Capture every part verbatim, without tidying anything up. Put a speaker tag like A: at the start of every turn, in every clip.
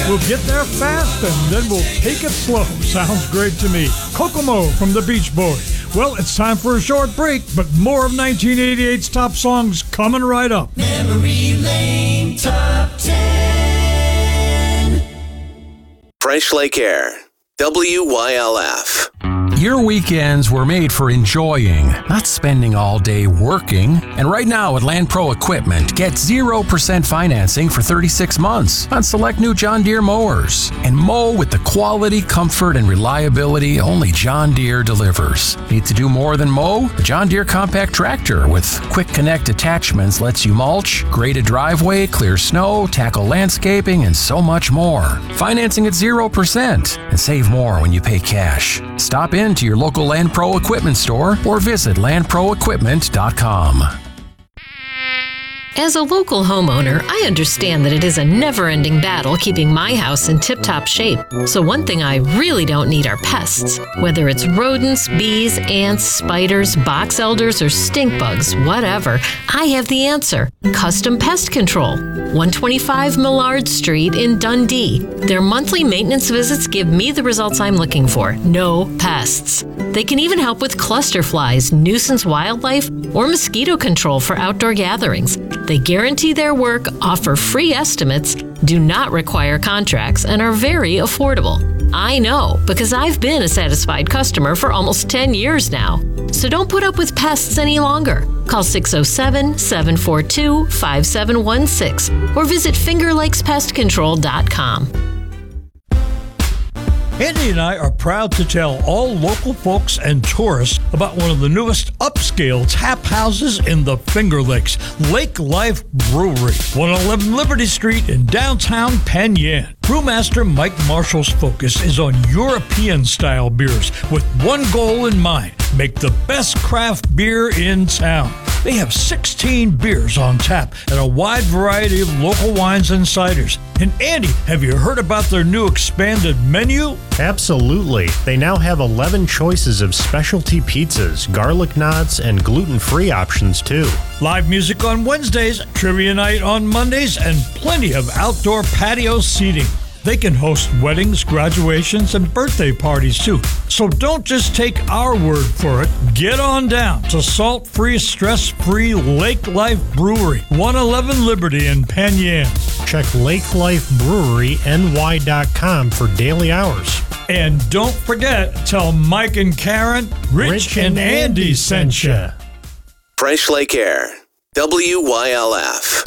A: We'll get there fast and then we'll take it slow. Sounds great to me. Kokomo from the Beach Boys. Well, it's time for a short break, but more of nineteen eighty-eight's top songs coming right up.
B: Memory Lane Top ten.
C: Fresh Lake Air, W Y L F.
D: Your weekends were made for enjoying, not spending all day working. And right now at Land Pro Equipment, get zero percent financing for thirty-six months on select new John Deere mowers. And mow with the quality, comfort, and reliability only John Deere delivers. Need to do more than mow? The John Deere Compact Tractor with Quick Connect attachments lets you mulch, grade a driveway, clear snow, tackle landscaping, and so much more. Financing at zero percent and save more when you pay cash. Stop in to your local Land Pro Equipment store or visit land pro equipment dot com.
E: As a local homeowner, I understand that it is a never-ending battle keeping my house in tip-top shape. So one thing I really don't need are pests. Whether it's rodents, bees, ants, spiders, box elders, or stink bugs, whatever, I have the answer. Custom Pest Control. one twenty-five Millard Street in Dundee. Their monthly maintenance visits give me the results I'm looking for. No pests. They can even help with cluster flies, nuisance wildlife, or mosquito control for outdoor gatherings. They guarantee their work, offer free estimates, do not require contracts, and are very affordable. I know, because I've been a satisfied customer for almost ten years now. So don't put up with pests any longer. Call six oh seven, seven four two, five seven one six or visit finger lakes pest control dot com.
A: Andy and I are proud to tell all local folks and tourists about one of the newest upscale tap houses in the Finger Lakes, Lake Life Brewery, one eleven Liberty Street in downtown Penn Yan. Brewmaster Mike Marshall's focus is on European-style beers with one goal in mind: make the best craft beer in town. They have sixteen beers on tap and a wide variety of local wines and ciders. And Andy, have you heard about their new expanded menu?
F: Absolutely. They now have eleven choices of specialty pizzas, garlic knots, and gluten-free options too.
A: Live music on Wednesdays, trivia night on Mondays, and plenty of outdoor patio seating. They can host weddings, graduations, and birthday parties too. So don't just take our word for it. Get on down to salt-free, stress-free Lake Life Brewery, one eleven Liberty in Penn Yan.
F: Check lake life brewery n y dot com for daily hours.
A: And don't forget, tell Mike and Karen, Rich, Rich and, and Andy, Andy sent you.
C: Fresh Lake Air, W Y L F.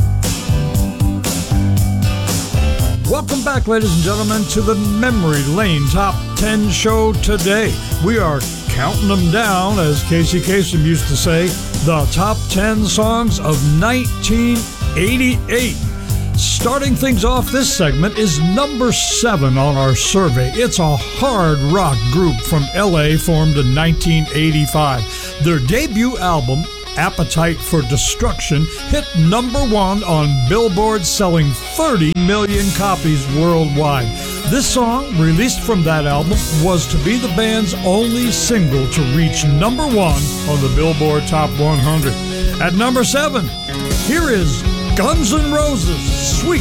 A: Welcome back, ladies and gentlemen, to the Memory Lane Top ten show today. We are counting them down, as Casey Kasem used to say, the top ten songs of nineteen eighty-eight. Starting things off this segment is number seven on our survey. It's a hard rock group from L A formed in nineteen eighty-five. Their debut album, Appetite for Destruction, hit number one on Billboard, selling thirty million copies worldwide. This song, released from that album, was to be the band's only single to reach number one on the Billboard Top one hundred. At number seven, here is Guns N' Roses' Sweet